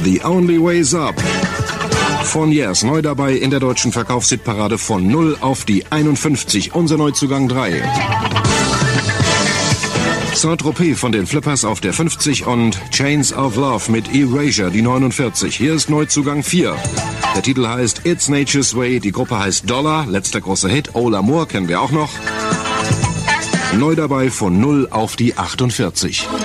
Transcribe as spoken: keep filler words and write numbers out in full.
The Only Way's Up. Von Yes, neu dabei in der deutschen Verkaufshitparade von null auf die einundfünfzig, unser Neuzugang drei. Saint-Tropez von den Flippers auf der fünfzig und Chains of Love mit Erasure, die neunundvierzig. Hier ist Neuzugang vier. Der Titel heißt It's Nature's Way, die Gruppe heißt Dollar, letzter großer Hit, Oh L'Amour kennen wir auch noch. Neu dabei von null auf die achtundvierzig.